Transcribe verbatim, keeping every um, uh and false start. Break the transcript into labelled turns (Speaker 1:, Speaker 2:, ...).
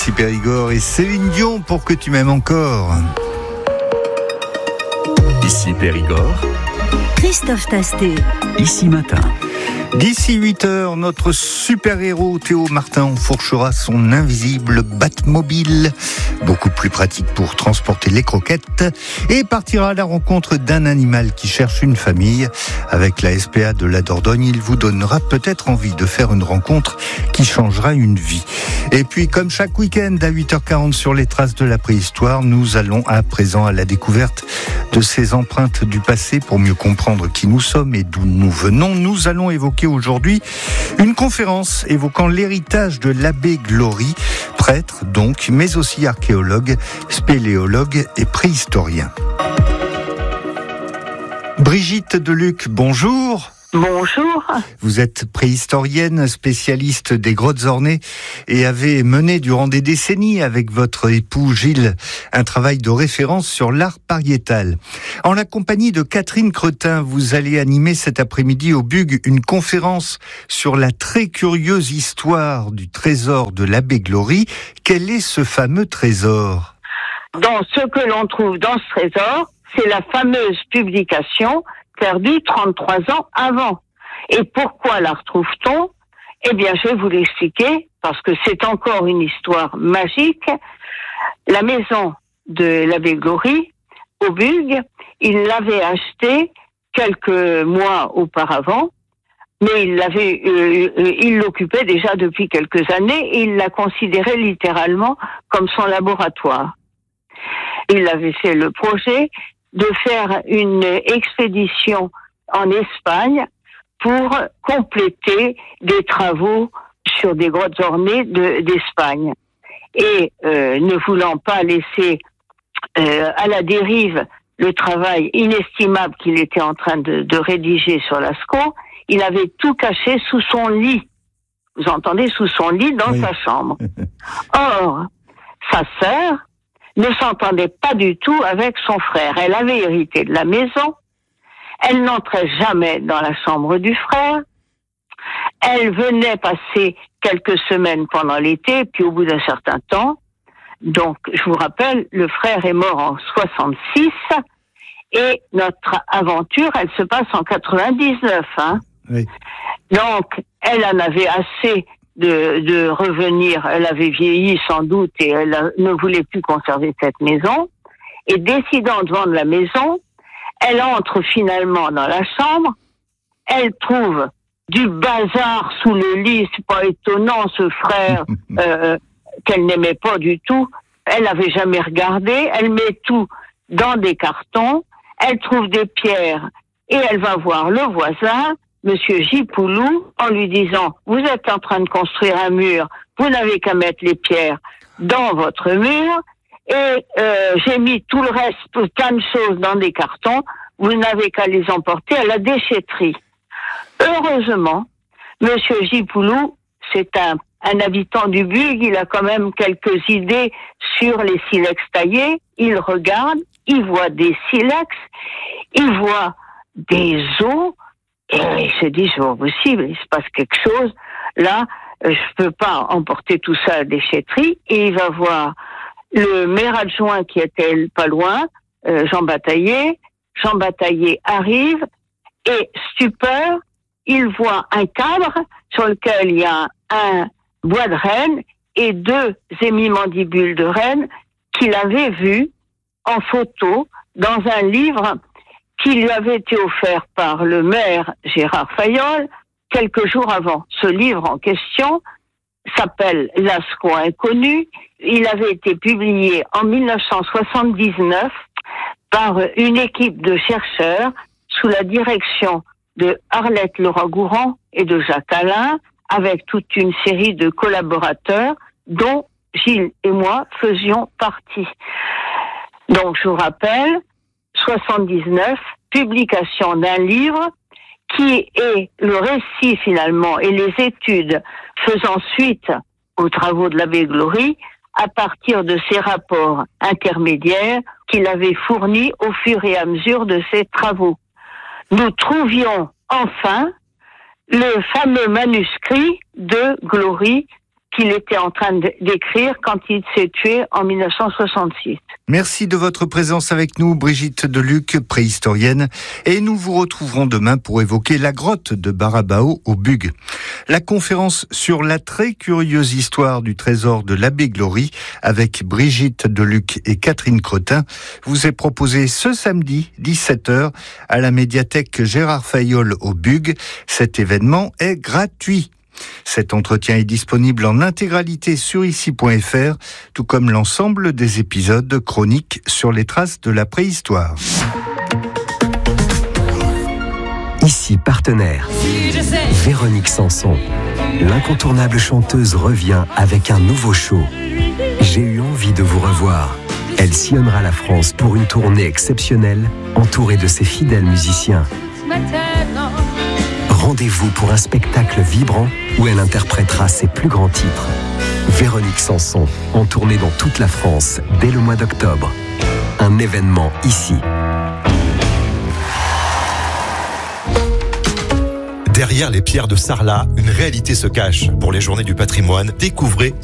Speaker 1: Ici Périgord et Céline Dion pour que tu m'aimes encore.
Speaker 2: Ici Périgord,
Speaker 3: Christophe Tastet.
Speaker 2: Ici Matin.
Speaker 1: D'ici huit heures, notre super-héros Théo Martin enfourchera son invisible Batmobile, beaucoup plus pratique pour transporter les croquettes, et partira à la rencontre d'un animal qui cherche une famille. Avec la S P A de la Dordogne, il vous donnera peut-être envie de faire une rencontre qui changera une vie. Et puis, comme chaque week-end à huit heures quarante sur les traces de la préhistoire, nous allons à présent à la découverte de ces empreintes du passé pour mieux comprendre qui nous sommes et d'où nous venons. Nous allons évoquer aujourd'hui une conférence évoquant l'héritage de l'abbé Glory, prêtre donc, mais aussi archéologue, spéléologue et préhistorien. Brigitte Deluc, bonjour.
Speaker 4: Bonjour.
Speaker 1: Vous êtes préhistorienne, spécialiste des grottes ornées et avez mené durant des décennies avec votre époux Gilles un travail de référence sur l'art pariétal. En la compagnie de Catherine Cretin, vous allez animer cet après-midi au Bug une conférence sur la très curieuse histoire du trésor de l'abbé Glory. Quel est ce fameux trésor ?
Speaker 4: Dans ce que l'on trouve dans ce trésor, c'est la fameuse publication perdue trente-trois ans avant. Et pourquoi la retrouve-t-on ? Eh bien, je vais vous l'expliquer, parce que c'est encore une histoire magique. La maison de l'abbé Glory, au Bug, il l'avait achetée quelques mois auparavant, mais il l'avait, euh, il l'occupait déjà depuis quelques années et il la considérait littéralement comme son laboratoire. Il avait fait le projet de faire une expédition en Espagne pour compléter des travaux sur des grottes ornées de, d'Espagne. Et euh, ne voulant pas laisser euh, à la dérive le travail inestimable qu'il était en train de, de rédiger sur Lascaux, il avait tout caché sous son lit. Vous entendez, sous son lit dans oui. sa chambre. Or, sa sœur ne s'entendait pas du tout avec son frère. Elle avait hérité de la maison. Elle n'entrait jamais dans la chambre du frère. Elle venait passer quelques semaines pendant l'été, puis au bout d'un certain temps, donc je vous rappelle, le frère est mort en soixante-six, et notre aventure, elle se passe en quatre-vingt-dix-neuf. Hein.
Speaker 1: Oui.
Speaker 4: Donc, elle en avait assez de, de revenir, elle avait vieilli sans doute et elle a, ne voulait plus conserver cette maison, et décidant de vendre la maison, elle entre finalement dans la chambre, elle trouve du bazar sous le lit, c'est pas étonnant, ce frère euh, qu'elle n'aimait pas du tout, elle n'avait jamais regardé, elle met tout dans des cartons, elle trouve des pierres et elle va voir le voisin, Monsieur Gipoulou, en lui disant « Vous êtes en train de construire un mur, vous n'avez qu'à mettre les pierres dans votre mur et euh, j'ai mis tout le reste, plein de choses dans des cartons, vous n'avez qu'à les emporter à la déchetterie. » Heureusement, Monsieur Gipoulou, c'est un, un habitant du Bug, il a quand même quelques idées sur les silex taillés, il regarde, il voit des silex, il voit des os, et il se dit, c'est pas possible, il se passe quelque chose. Là, je peux pas emporter tout ça à la déchetterie. Et il va voir le maire adjoint qui était pas loin, euh, Jean Bataillé. Jean Bataillé arrive et, stupeur, il voit un cadre sur lequel il y a un bois de renne et deux hémimandibules de renne qu'il avait vus en photo dans un livre qui lui avait été offert par le maire Gérard Fayolle quelques jours avant. Ce livre en question s'appelle Lascaux inconnu. Il avait été publié en dix-neuf cent soixante-dix-neuf par une équipe de chercheurs sous la direction de Arlette Leroy-Gourand et de Jacques Alain, avec toute une série de collaborateurs dont Gilles et moi faisions partie. Donc je vous rappelle, soixante-dix-neuf, publication d'un livre qui est le récit finalement et les études faisant suite aux travaux de l'abbé Glory à partir de ses rapports intermédiaires qu'il avait fournis au fur et à mesure de ses travaux. Nous trouvions enfin le fameux manuscrit de Glory qu'il était en train d'écrire quand il s'est tué en dix-neuf cent soixante-six.
Speaker 1: Merci de votre présence avec nous, Brigitte Deluc, préhistorienne. Et nous vous retrouverons demain pour évoquer la grotte de Barabao au Bug. La conférence sur la très curieuse histoire du trésor de l'abbé Glory avec Brigitte Deluc et Catherine Cretin vous est proposée ce samedi, dix-sept heures, à la médiathèque Gérard Fayolle au Bug. Cet événement est gratuit. Cet entretien est disponible en intégralité sur ici point f r, tout comme l'ensemble des épisodes chroniques sur les traces de la préhistoire.
Speaker 2: Ici partenaire, Véronique Sanson. L'incontournable chanteuse revient avec un nouveau show. J'ai eu envie de vous revoir. Elle sillonnera la France pour une tournée exceptionnelle, entourée de ses fidèles musiciens. Rendez-vous pour un spectacle vibrant où elle interprétera ses plus grands titres. Véronique Sanson, en tournée dans toute la France dès le mois d'octobre. Un événement ici.
Speaker 5: Derrière les pierres de Sarlat, une réalité se cache. Pour les Journées du patrimoine, découvrez